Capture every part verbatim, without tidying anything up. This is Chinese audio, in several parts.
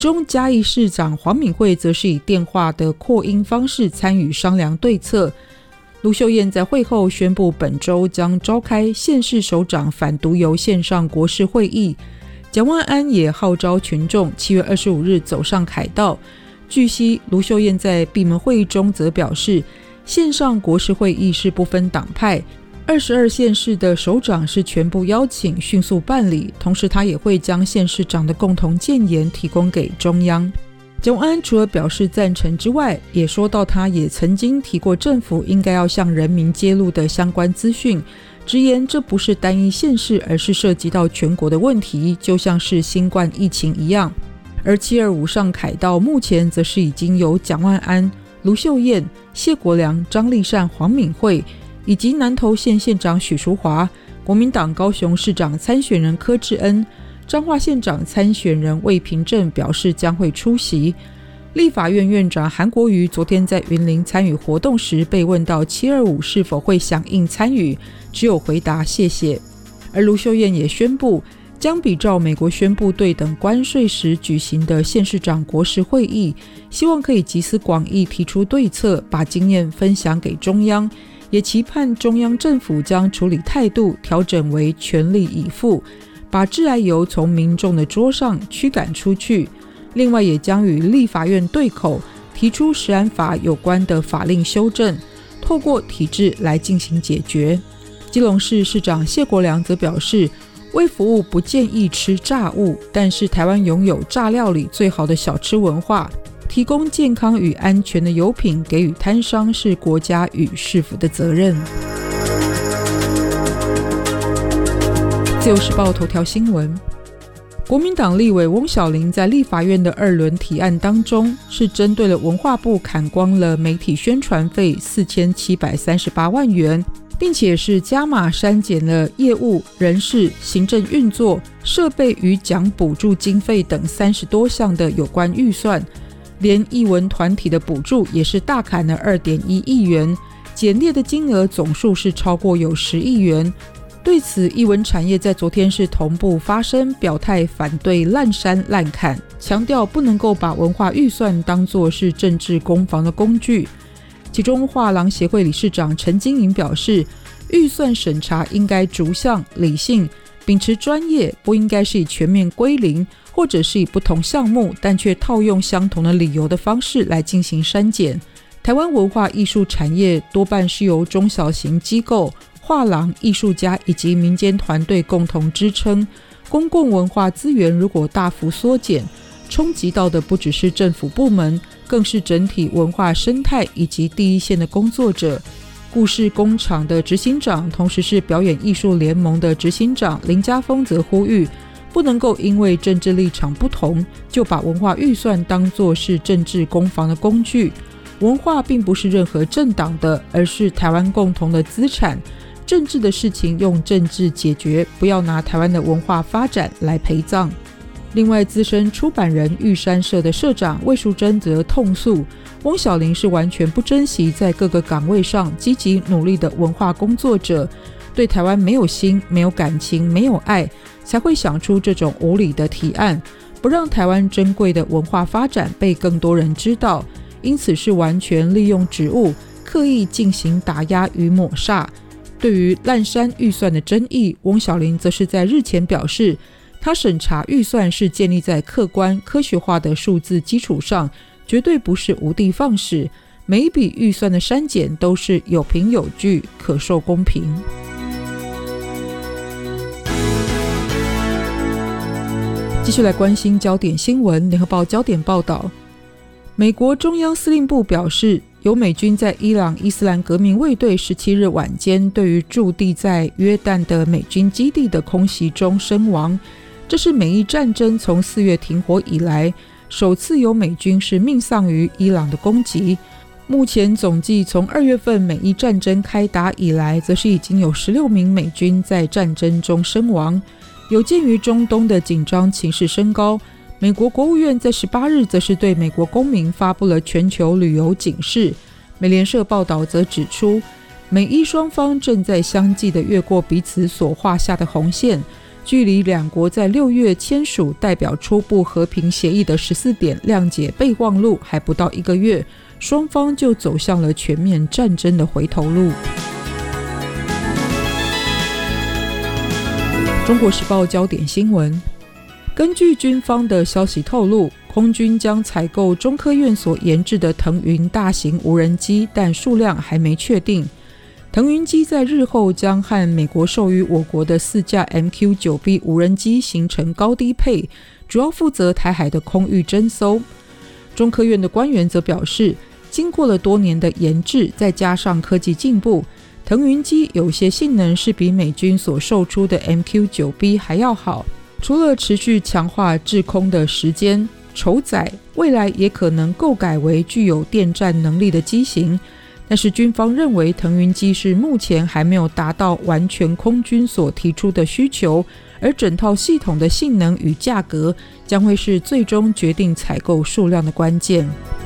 中嘉义市长黄敏惠则是以电话的扩音方式参与商量对策。卢秀燕在会后宣布，本周将召开县市首长反毒油线上国事会议。蒋万安也号召群众七月二十五日走上凯道。据悉，卢秀燕在闭门会议中则表示，线上国事会议是不分党派，二十二县市的首长是全部邀请，迅速办理。同时，他也会将县市长的共同建言提供给中央。蒋万安除了表示赞成之外，也说到他也曾经提过政府应该要向人民揭露的相关资讯，直言这不是单一县市，而是涉及到全国的问题，就像是新冠疫情一样。而七二五上凯道目前则是已经由蒋万安、卢秀燕、谢国良、张丽善、黄敏惠以及南投县县长许淑华、国民党高雄市长参选人柯志恩、彰化县长参选人魏平正表示将会出席。立法院院长韩国瑜昨天在云林参与活动时被问到七二五是否会响应参与，只有回答谢谢。而卢秀燕也宣布，将比照美国宣布对等关税时举行的县市长国事会议，希望可以集思广益提出对策，把经验分享给中央，也期盼中央政府将处理态度调整为全力以赴，把致癌油从民众的桌上驱赶出去。另外也将与立法院对口，提出食安法有关的法令修正，透过体制来进行解决。基隆市市长谢国良则表示，卫福部不建议吃炸物，但是台湾拥有炸料理最好的小吃文化，提供健康与安全的油品给予摊商是国家与市府的责任。自由时报头条新闻，国民党立委翁小玲在立法院的二轮提案当中，是针对了文化部砍光了媒体宣传费四千七百三十八万元，并且是加码删减了业务、人事、行政运作、设备与奖补助经费等三十多项的有关预算，连艺文团体的补助也是大砍了 二点一亿元，减列的金额总数是超过有十亿元。对此，艺文产业在昨天是同步发声表态反对滥删滥砍，强调不能够把文化预算当作是政治攻防的工具。其中画廊协会理事长陈金莹表示，预算审查应该逐项理性，秉持专业，不应该是以全面归零，或者是以不同项目但却套用相同的理由的方式来进行删减。台湾文化艺术产业多半是由中小型机构、画廊、艺术家以及民间团队共同支撑，公共文化资源如果大幅缩减，冲击到的不只是政府部门，更是整体文化生态以及第一线的工作者。故事工厂的执行长，同时是表演艺术联盟的执行长林家峰则呼吁，不能够因为政治立场不同，就把文化预算当作是政治攻防的工具。文化并不是任何政党的，而是台湾共同的资产。政治的事情用政治解决，不要拿台湾的文化发展来陪葬。另外，资深出版人玉山社的社长魏淑珍则痛诉，翁小玲是完全不珍惜在各个岗位上积极努力的文化工作者，对台湾没有心、没有感情、没有爱，才会想出这种无理的提案，不让台湾珍贵的文化发展被更多人知道，因此是完全利用职务刻意进行打压与抹煞。对于滥删预算的争议，翁小玲则是在日前表示，他审查预算是建立在客观科学化的数字基础上，绝对不是无的放矢，每一笔预算的删减都是有凭有据，可受公平。继续来关心焦点新闻，联合报焦点报道，美国中央司令部表示，有美军在伊朗伊斯兰革命卫队十七日晚间对于驻地在约旦的美军基地的空袭中身亡，这是美伊战争从四月停火以来首次有美军是命丧于伊朗的攻击。目前总计从二月份美伊战争开打以来，则是已经有十六名美军在战争中身亡。有鉴于中东的紧张情势升高，美国国务院在十八日则是对美国公民发布了全球旅游警示。美联社报道则指出，美伊双方正在相继的越过彼此所画下的红线， 距离两国在六月签署代表初步和平协议的十四点谅解备忘录还不到一个月，双方就走向了全面战争的回头路。中国时报焦点新闻，根据军方的消息透露，空军将采购中科院所研制的腾云大型无人机，但数量还没确定。腾云机在日后将和美国授予我国的四架 M Q 九 B 无人机形成高低配，主要负责台海的空域侦搜。中科院的官员则表示，经过了多年的研制，再加上科技进步，腾云机有些性能是比美军所售出的 M Q 九 B 还要好。除了持续强化制空的时间、筹载，未来也可能购改为具有电战能力的机型。但是军方认为腾云机是目前还没有达到完全空军所提出的需求，而整套系统的性能与价格将会是最终决定采购数量的关键。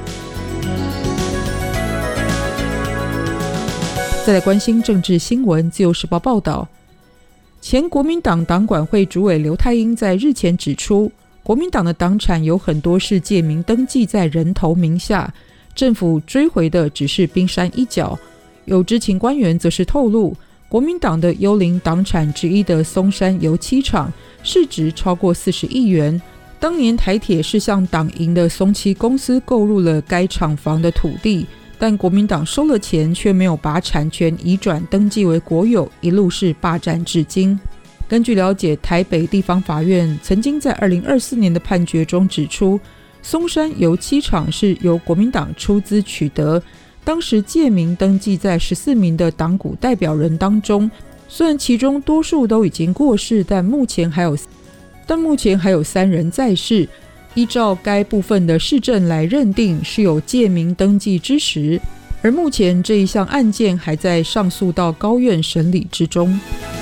再来关心政治新闻，自由时报报道，前国民党党管会主委刘泰英在日前指出，国民党的党产有很多是借名登记在人头名下，政府追回的只是冰山一角。有知情官员则是透露，国民党的幽灵党产之一的松山油漆厂市值超过四十亿元，当年台铁是向党营的松漆公司购入了该厂房的土地，但国民党收了钱却没有把产权移转登记为国有，一路是霸占至今。根据了解，台北地方法院曾经在二零二四年的判决中指出，松山油漆厂是由国民党出资取得，当时借名登记在十四名的党股代表人当中，虽然其中多数都已经过世，但目前还有但目前还有三人在世，依照该部分的市政来认定是有借名登记之实，而目前这一项案件还在上诉到高院审理之中。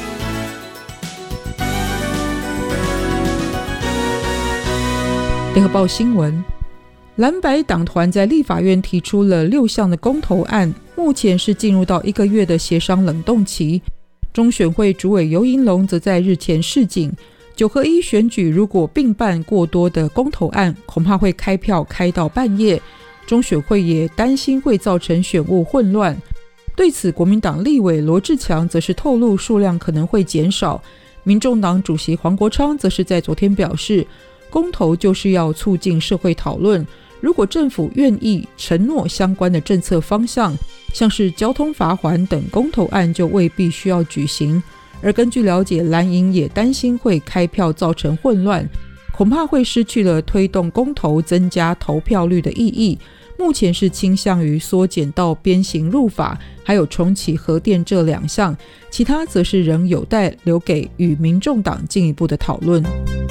联合报新闻，蓝白党团在立法院提出了六项的公投案，目前是进入到一个月的协商冷冻期。中选会主委游盈隆则在日前示警，九合一选举如果并办过多的公投案，恐怕会开票开到半夜。中选会也担心会造成选务混乱。对此，国民党立委罗志强则是透露数量可能会减少。民众党主席黄国昌则是在昨天表示，公投就是要促进社会讨论，如果政府愿意承诺相关的政策方向，像是交通罚锾等公投案就未必需要举行。而根据了解，蓝营也担心会开票造成混乱，恐怕会失去了推动公投增加投票率的意义。目前是倾向于缩减到鞭刑入法，还有重启核电这两项，其他则是仍有待留给与民众党进一步的讨论。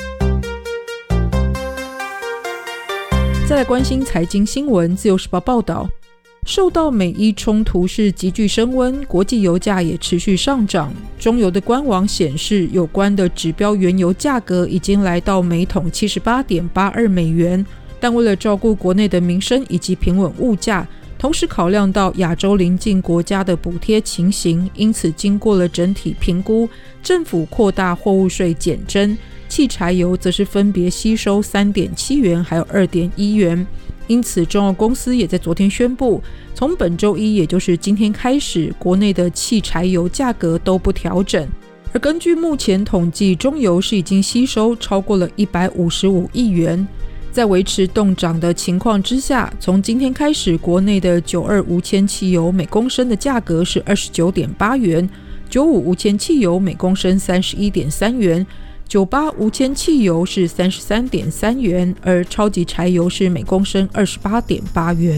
再来关心财经新闻，自由时报报道，受到美伊冲突是急剧升温，国际油价也持续上涨。中油的官网显示，有关的指标原油价格已经来到每桶 七十八点八二美元，但为了照顾国内的民生以及平稳物价，同时考量到亚洲邻近国家的补贴情形，因此经过了整体评估，政府扩大货物税减征，汽柴油则是分别吸收 三点七元还有 二点一元。因此中油公司也在昨天宣布，从本周一也就是今天开始，国内的汽柴油价格都不调整。而根据目前统计，中油是已经吸收超过了一百五十五亿元。在维持动涨的情况之下，从今天开始，国内的九二无铅汽油每公升的价格是 二十九点八元，九五无铅汽油每公升 三十一点三元，九八无铅汽油是 三十三点三元，而超级柴油是每公升 二十八点八元。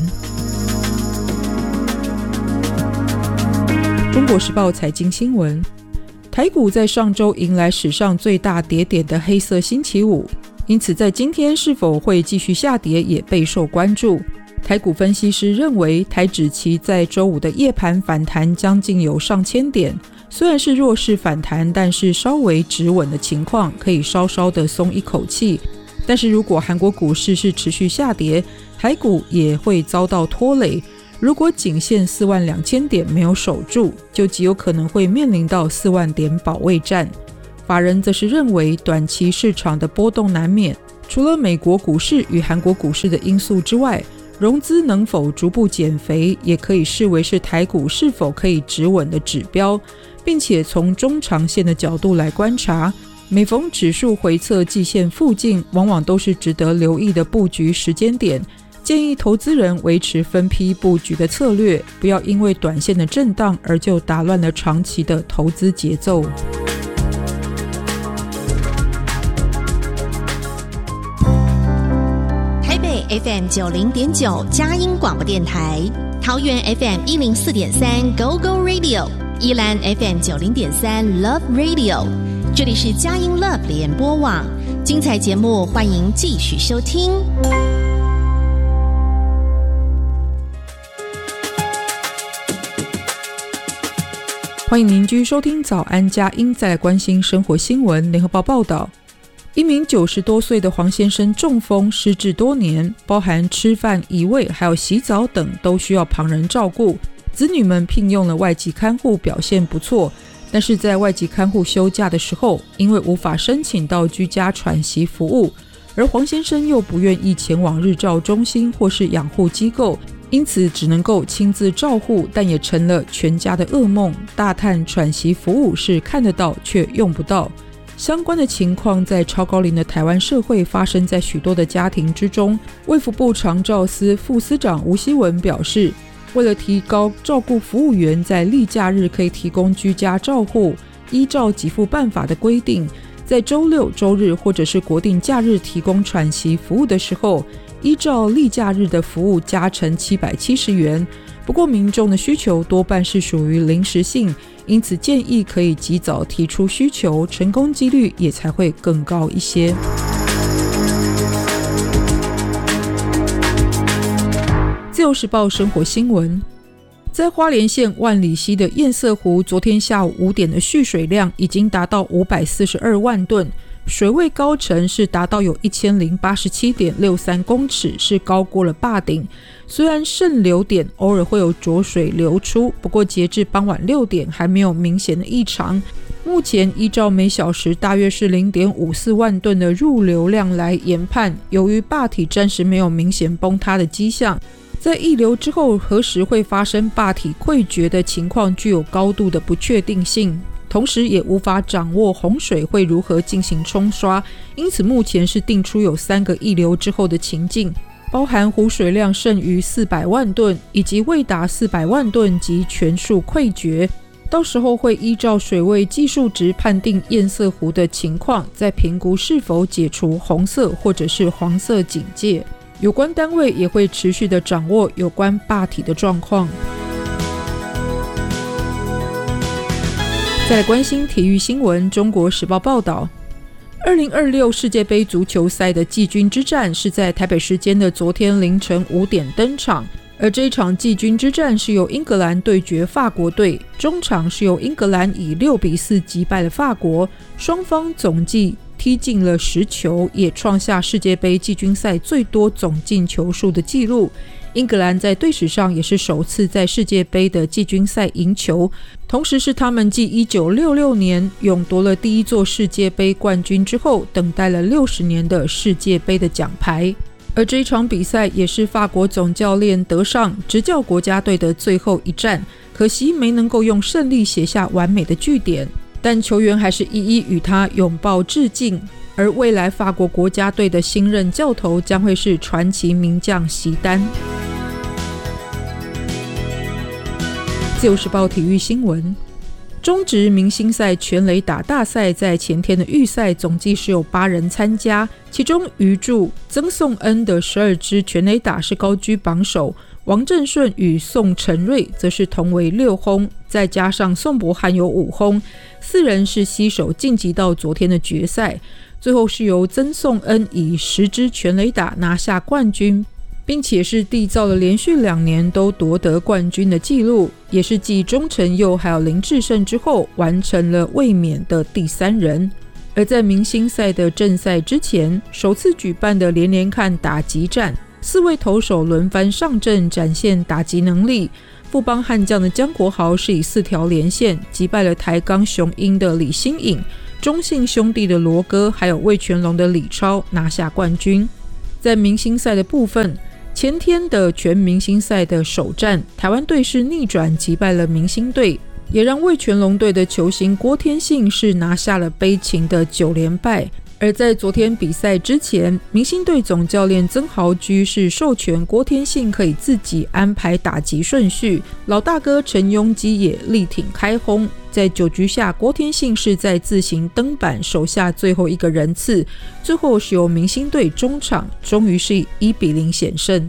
中国时报财经新闻，台股在上周迎来史上最大跌点的黑色星期五，因此在今天是否会继续下跌也备受关注。台股分析师认为，台指期在周五的夜盘反弹将近有上千点，虽然是弱势反弹，但是稍微止稳的情况，可以稍稍的松一口气。但是如果韩国股市是持续下跌，台股也会遭到拖累。如果仅限四万两千点没有守住，就极有可能会面临到四万点保卫战。 法人则是认为短期市场的波动难免，除了美国股市与韩国股市的因素之外，融资能否逐步减肥也可以视为是台股是否可以止稳的指标，并且从中长线的角度来观察，每逢指数回测季线附近，往往都是值得留意的布局时间点。建议投资人维持分批布局的策略，不要因为短线的震荡而就打乱了长期的投资节奏。 台北 F M 九零点九佳音广播电台，桃园 F M 一零四点三 Go Go Radio， 宜兰 F M 九零点三 Love Radio， 这里是佳音 Love 联播网，精彩节目欢迎继续收听。 欢迎您继续收听早安佳音，再来关心生活新闻。联合报报道，一名九十多岁的黄先生中风失智多年，包含吃饭、移位还有洗澡等都需要旁人照顾。子女们聘用了外籍看护，表现不错，但是在外籍看护休假的时候，因为无法申请到居家喘息服务，而黄先生又不愿意前往日照中心或是养护机构，因此只能够亲自照护，但也成了全家的噩梦。大叹喘息服务是看得到却用不到。相关的情况在超高龄的台湾社会发生在许多的家庭之中。卫福部长照司副司长吴希文表示，为了提高照顾服务员在例假日可以提供居家照护，依照给付办法的规定，在周六、周日或者是国定假日提供喘息服务的时候，依照例假日的服务加成七百七十元。不过民众的需求多半是属于临时性，因此建议可以及早提出需求，成功几率也才会更高一些。自由时报生活新闻，在花莲县万里溪的堰塞湖，昨天下午五点的蓄水量已经达到五百四十二万吨，水位高程是达到有一千零八十七点六三公尺，是高过了坝顶。虽然渗流点偶尔会有浊水流出，不过截至傍晚六点还没有明显的异常。目前依照每小时大约是 零点五四万吨的入流量来研判，由于坝体暂时没有明显崩塌的迹象，在溢流之后何时会发生坝体溃决的情况具有高度的不确定性，同时也无法掌握洪水会如何进行冲刷，因此目前是定出有三个溢流之后的情境，包含湖水量剩余四百万吨，以及未达四百万吨及全数溃决。到时候会依照水位技术值判定堰塞湖的情况，再评估是否解除红色或者是黄色警戒。有关单位也会持续的掌握有关坝体的状况。再来关心体育新闻，中国时报报道，二零二六世界杯足球赛的季军之战是在台北时间的昨天凌晨五点登场，而这一场季军之战是由英格兰对决法国队，中场是由英格兰以六比四击败了法国，双方总计踢进了十球，也创下世界杯季军赛最多总进球数的纪录。英格兰在队史上也是首次在世界杯的季军赛赢球，同时是他们继一九六六年勇夺了第一座世界杯冠军之后，等待了六十年的世界杯的奖牌。而这一场比赛也是法国总教练德尚执教国家队的最后一战，可惜没能够用胜利写下完美的句点，但球员还是一一与他拥抱致敬。而未来法国国家队的新任教头将会是传奇名将席丹。自由时报体育新闻，中职明星赛全垒打大赛在前天的预赛总计是有八人参加，其中鱼柱曾颂恩的十二支全垒打是高居榜首，王正顺与宋承瑞则是同为六轰，再加上宋柏翰有五轰，四人是携手晋级到昨天的决赛。最后是由曾颂恩以十支全垒打拿下冠军，并且是缔造了连续两年都夺得冠军的纪录，也是继钟成佑还有林智胜之后完成了卫冕的第三人。而在明星赛的正赛之前，首次举办的连连看打击战，四位投手轮番上阵展现打击能力。富邦悍将的江国豪是以四条连线击败了台钢雄鹰的李新颖， 中信兄弟的罗哥还有味全龙的李超拿下冠军。在明星赛的部分，前天的全明星赛的首战，台湾队是逆转击败了明星队，也让味全龙队的球星郭天信是拿下了悲情的九连败。而在昨天比赛之前，明星队总教练曾豪居是授权郭天信可以自己安排打击顺序，老大哥陈庸基也力挺开轰。在九局下，郭天信是在自行登板守下最后一个人次，最后是由明星队中场终于是以一比零险胜。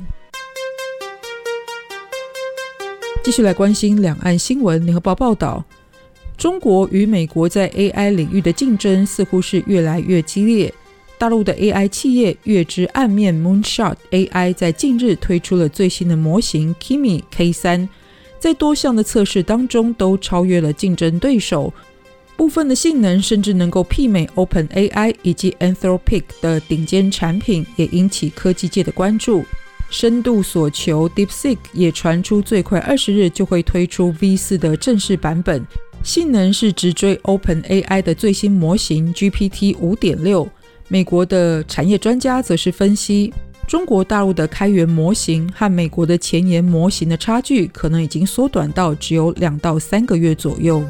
继续来关心两岸新闻，联合报报道，中国与美国在 A I 领域的竞争似乎是越来越激烈。大陆的 A I 企业月之暗面 Moonshot A I 在近日推出了最新的模型 Kimi K 三， 在多项的测试当中都超越了竞争对手，部分的性能甚至能够媲美 OpenAI 以及 Anthropic 的顶尖产品，也引起科技界的关注。深度所求 DeepSeek 也传出最快二十日就会推出 V 四 的正式版本，性能是直追 OpenAI 的最新模型 G P T 五点六。 美国的产业专家则是分析，中国大陆的开源模型和美国的前沿模型的差距可能已经缩短到只有两到三个月左右。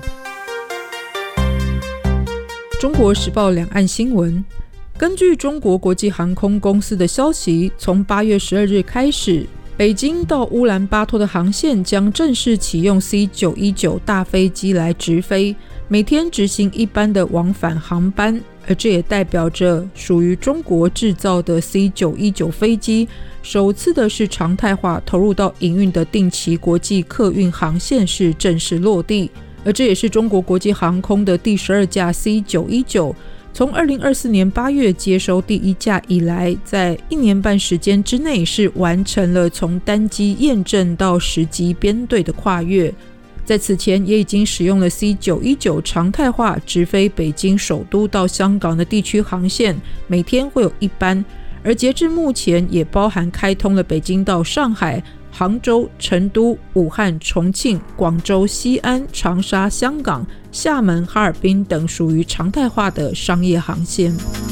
中国时报两岸新闻，根据中国国际航空公司的消息，从八月十二日开始，北京到乌兰巴托的航线将正式启用 C 九一九 大飞机来直飞，每天执行一班的往返航班，而这也代表着属于中国制造的 C 九一九 飞机首次的是常态化投入到营运的定期国际客运航线是正式落地，而这也是中国国际航空的第十二架 C 九一九，从二零二四年八月接收第一架以来，在一年半时间之内是完成了从单机验证到十级编队的跨越。在此前也已经使用了 C 九一九 常态化直飞北京首都到香港的地区航线，每天会有一班，而截至目前也包含开通了北京到上海、杭州、成都、武汉、重庆、广州、西安、长沙、香港、厦门、哈尔滨等属于常态化的商业航线。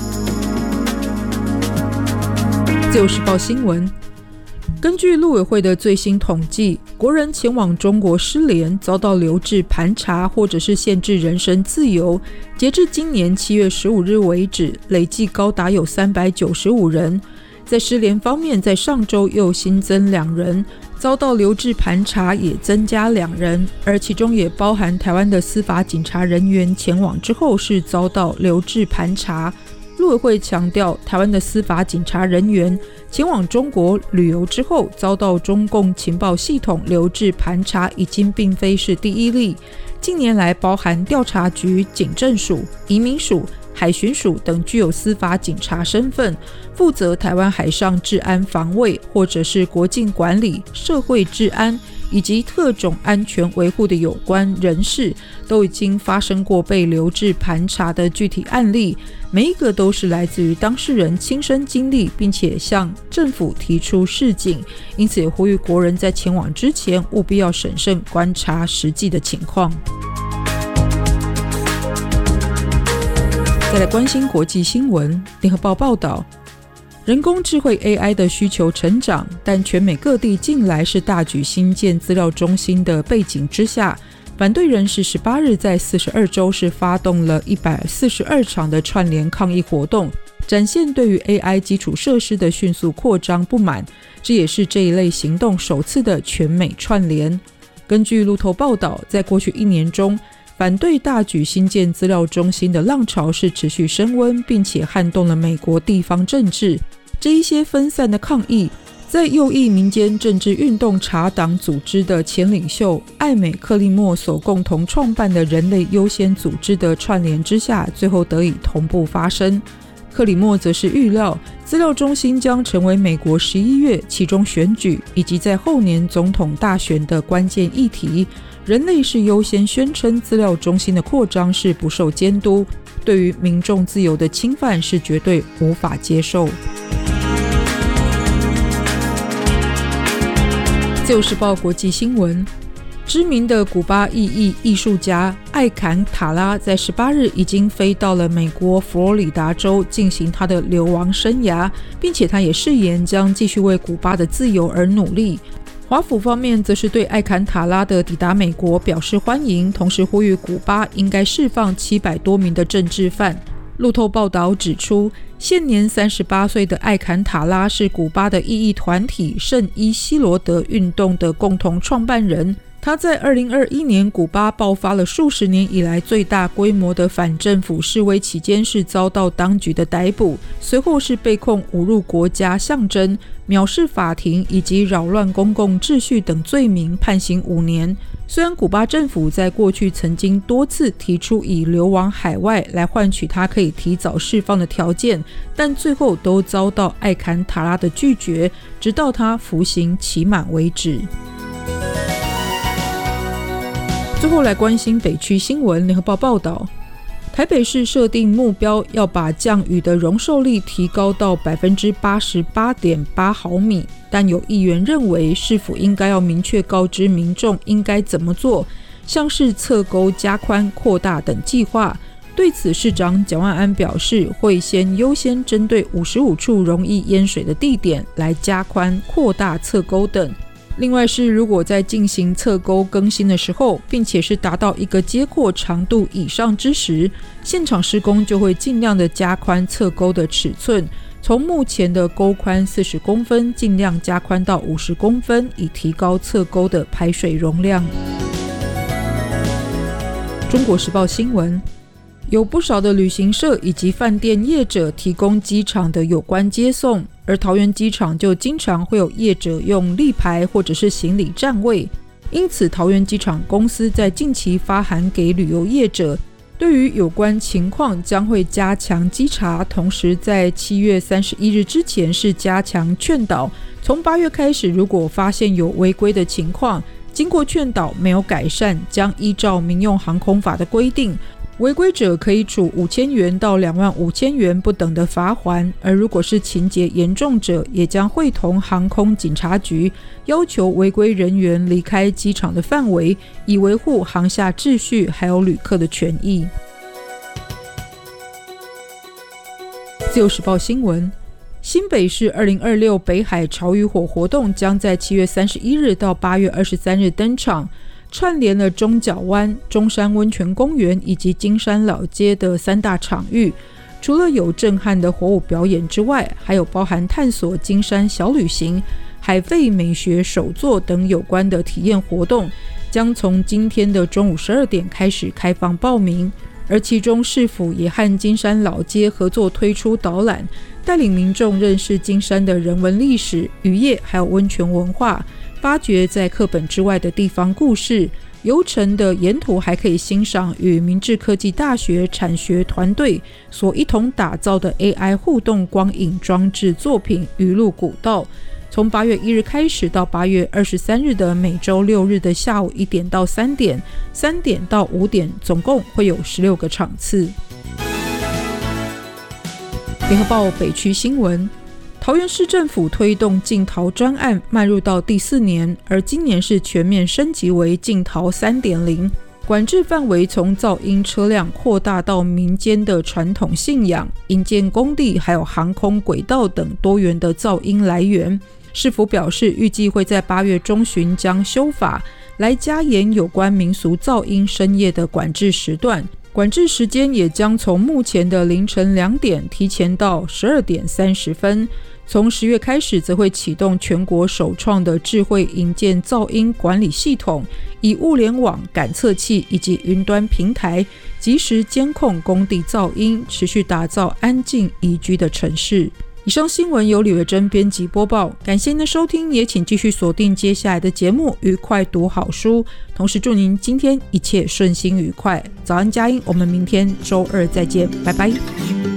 自由时报新闻，根据陆委会的最新统计，国人前往中国失联遭到留置盘查或者是限制人身自由，截至今年七月十五日为止，累计高达有三百九十五人。在失联方面，在上周又新增两人，遭到留置盘查也增加两人，而其中也包含台湾的司法警察人员前往之后是遭到留置盘查。陆委会强调，台湾的司法警察人员前往中国旅游之后遭到中共情报系统留置盘查已经并非是第一例，近年来包含调查局、警政署、移民署、海巡署等具有司法警察身份，负责台湾海上治安防卫或者是国境管理、社会治安以及特种安全维护的有关人士，都已经发生过被留置盘查的具体案例，每一个都是来自于当事人亲身经历，并且向政府提出示警，因此也呼吁国人在前往之前务必要审慎观察实际的情况。再来关心国际新闻，联合报报道，人工智慧 A I 的需求成长，但全美各地近来是大举新建资料中心的背景之下，反对人士十八日在四十二州是发动了一百四十二场的串联抗议活动，展现对于 A I 基础设施的迅速扩张不满，这也是这一类行动首次的全美串联。根据路透报道，在过去一年中，反对大举新建资料中心的浪潮是持续升温，并且撼动了美国地方政治。这一些分散的抗议，在右翼民间政治运动茶党组织的前领袖艾美克利默所共同创办的人类优先组织的串联之下，最后得以同步发生。克里默则是预料，资料中心将成为美国十一月期中选举以及在后年总统大选的关键议题。人类是优先宣称资料中心的扩张是不受监督，对于民众自由的侵犯是绝对无法接受。自由时报国际新闻， 知名的古巴裔裔艺术家艾坎塔拉在十八日已经飞到了美国佛罗里达州进行他的流亡生涯，并且他也誓言将继续为古巴的自由而努力。华府方面则是对艾坎塔拉的抵达美国表示欢迎，同时呼吁古巴应该释放七百多名的政治犯。路透报道指出，现年三十八岁的艾坎塔拉是古巴的异议团体圣伊西罗德运动的共同创办人。他在二零二一年古巴爆发了数十年以来最大规模的反政府示威期间是遭到当局的逮捕，随后是被控侮辱国家象征、藐视法庭以及扰乱公共秩序等罪名，判刑五年。虽然古巴政府在过去曾经多次提出以流亡海外来换取他可以提早释放的条件，但最后都遭到艾坎塔拉的拒绝，直到他服刑期满为止。最后来关心北区新闻。联合报报道，台北市设定目标要把降雨的容受力提高到 百分之八十八点八 毫米，但有议员认为是否应该要明确告知民众应该怎么做，像是侧沟加宽扩大等计划。对此，市长蒋万安表示，会先优先针对五十五处容易淹水的地点来加宽扩大侧沟等。另外是，如果在进行侧沟更新的时候，并且是达到一个接廓长度以上之时，现场施工就会尽量的加宽侧沟的尺寸，从目前的沟宽四十公分尽量加宽到五十公分，以提高侧沟的排水容量。中国时报新闻，有不少的旅行社以及饭店业者提供机场的有关接送，而桃园机场就经常会有业者用立牌或者是行李占位，因此桃园机场公司在近期发函给旅游业者，对于有关情况将会加强稽查，同时在七月三十一日之前是加强劝导，从八月开始，如果发现有违规的情况，经过劝导没有改善，将依照民用航空法的规定，违规者可以处五千元到两万五千元不等的罚锾，而如果是情节严重者，也将会同航空警察局要求违规人员离开机场的范围，以维护航厦秩序还有旅客的权益。自由时报新闻，新北市二零二六北海潮渔火活动将在七月三十一日到八月二十三日登场，串联了中角湾、中山温泉公园以及金山老街的三大场域。除了有震撼的火舞表演之外，还有包含探索金山小旅行、海废美学手作等有关的体验活动，将从今天的中午十二点开始开放报名。而其中市府也和金山老街合作推出导览，带领民众认识金山的人文历史、渔业还有温泉文化，发掘在课本之外的地方故事。游程的沿途还可以欣赏与明志科技大学产学团队所一同打造的 A I 互动光影装置作品《鱼路古道》。从八月一日开始到八月二十三日的每周六日的下午一点到三点、三点到五点，总共会有十六个场次。联合报北区新闻，桃园市政府推动净桃专案迈入到第四年，而今年是全面升级为净桃 三点零， 管制范围从噪音车辆扩大到民间的传统信仰、营建工地还有航空轨道等多元的噪音来源。市府表示，预计会在八月中旬将修法来加严有关民俗噪音深夜的管制时段，管制时间也将从目前的凌晨两点提前到十二点三十分。从十月开始，则会启动全国首创的智慧营建噪音管理系统，以物联网、感测器以及云端平台及时监控工地噪音，持续打造安静宜居的城市。以上新闻由李维珍编辑播报，感谢您的收听，也请继续锁定接下来的节目，愉快读好书。同时祝您今天一切顺心愉快。早安佳音，我们明天周二再见，拜拜。